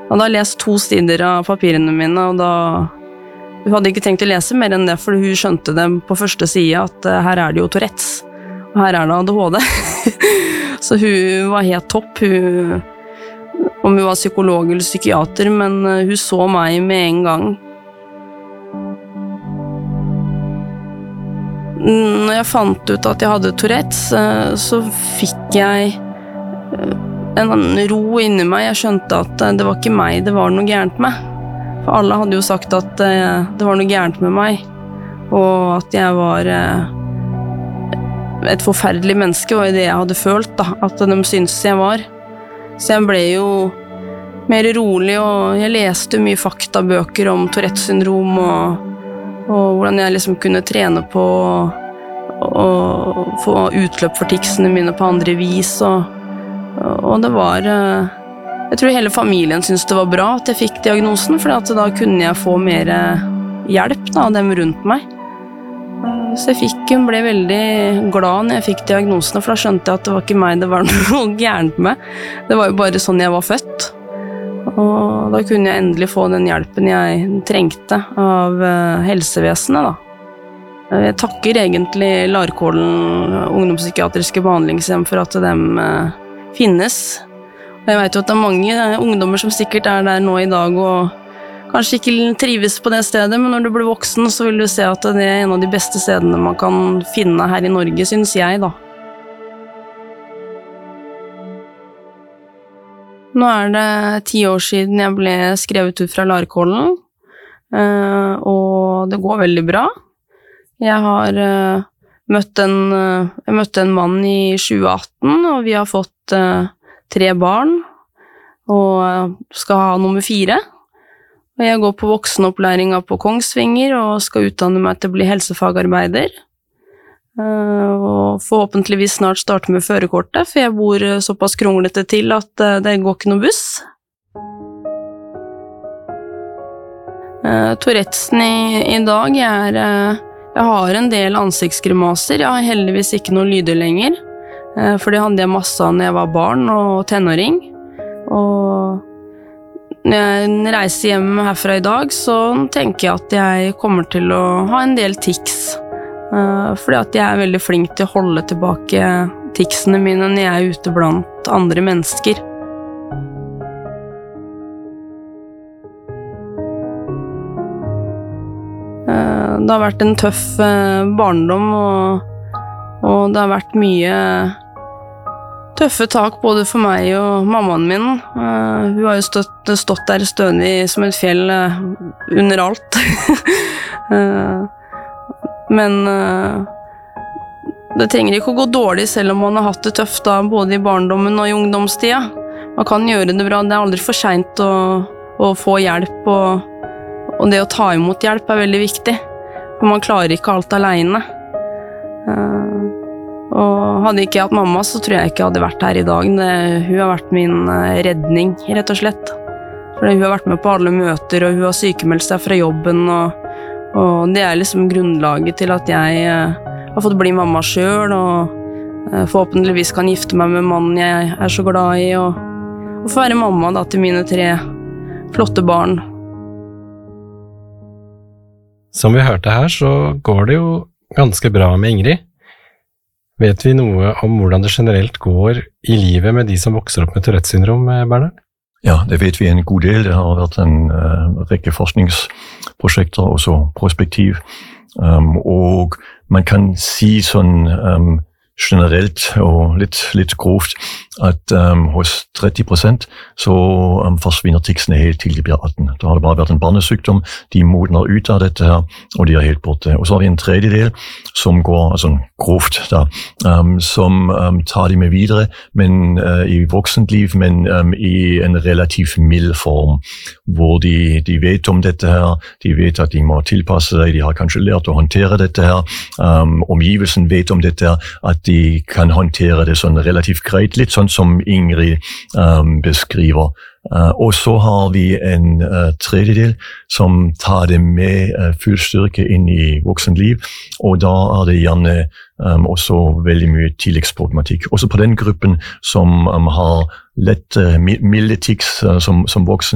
hadde lest 2 sider av papirene mine, og da hun hadde ikke tenkt å lese mer enn det, for hun skjønte det på første side at her det jo Tourettes, og her det ADHD. Så hun var helt topp, om hun var psykolog eller psykiater, men hun så meg med en gang. Når jeg fant ut at jeg hadde Tourettes, så fikk jeg en ro inni meg. Jeg skjønte at det var ikke meg det var noe gærent med. For alle hadde jo sagt at det var noe gærent med meg, og at jeg var et forferdelig menneske, og det jeg hadde følt da, at de syntes jeg var. Så jeg ble jo mer rolig, og jeg leste mye faktabøker om Tourettes syndrom, og hvordan jeg liksom kunne trene på å få utløp for ticsene mine på andre vis, og det var jeg tror hele familien syntes det var bra at jeg fikk diagnosen, for da kunne jeg få mer hjelp da, av dem rundt meg. Så hun ble veldig glad når jeg fikk diagnosene, for da skjønte jeg at det var ikke meg det var noe gærent med. Det var jo bare sånn jeg var født. Og da kunne jeg endelig få den hjelpen jeg trengte av helsevesenet da. Jeg takker egentlig Larkollen ungdomspsykiatriske behandlingshjem for at de finnes. Jeg vet jo at det mange ungdommer som sikkert der nå i dag og kanskje ikke trives på det stedet, men når du blir voksen så vil du se at det en av de beste stedene man kan finne her i Norge, synes jeg da. Nå det 10 år siden jeg ble skrevet ut fra Larkollen, og det går veldig bra. Jeg har møtt en mann i 2018, og vi har fått 3 barn, og skal ha nummer 4. Og jeg går på voksenopplæringa på Kongsvinger, og skal utdanne meg til å bli helsefagarbeider. Og forhåpentligvis snart starte med førerkortet, for jeg bor såpass kronglete til at det går ikke noe buss. Tourettesen i dag jeg har en del ansiktsgrimaser, jeg har heldigvis ikke noen lyder lenger, for det hadde jeg masse av når jeg var barn og tenåring. Og når jeg reiser hjem herfra i dag, så tenker jeg at jeg kommer til å ha en del tics, fordi at jeg veldig flink til å holde tilbake ticsene mine når jeg ute blant andre mennesker. Det har vært en tøff barndom, og det har vært mye tøffe tak både for meg og mammaen min. Hun har jo stått der stødig som et fjell under alt. Men det trenger ikke å gå dårlig selv om man har hatt det tøft da, både i barndommen og i ungdomstida. Man kan gjøre det bra, det aldri for sent å få hjelp, og det å ta imot hjelp veldig viktig. For man klarer ikke alt alene. Og hadde ikke jeg hatt mamma, så tror jeg ikke jeg hadde vært her i dag. Hun har vært min redning, rett og slett. For hun har vært med på alle møter, og hun har sykemeldt seg fra jobben, og det liksom grunnlaget til at jeg har fått bli mamma selv, og forhåpentligvis kan gifte meg med mannen jeg så glad i, og få være mamma da, til mine 3 flotte barn. Som vi hørte her, så går det jo ganske bra med Ingrid. Vet vi noe om hvordan det generelt går i livet med de som vokser opp med Tourettes syndrom, Bernhard? Ja, det vet vi en god del. Det har vært en rekke forskningsprosjekter, også prospektiv. Og man kan si sånn generelt og litt grovt at hos 30% så forsvinner ticsene helt til de blir 18. Da har det bare vært en barnesykdom, de modner ut av dette her, og de helt borte. Og så har vi en tredjedel som går, altså grovt da, som tar de med videre, men i voksent liv, men i en relativt mild form, hvor de vet om dette her, de vet at de må tilpasse seg, de har kanskje lært å håndtere dette her, omgivelsen vet om dette her, at de kan håndtere det sånn relativt greit, litt sånn som Ingrid beskriver. Og så har vi en tredjedel som tar det med full styrke inn i voksenliv, og da det gjerne også veldig mye tilleggsproblematikk. Også på den gruppen som har lett milde tics som voksen,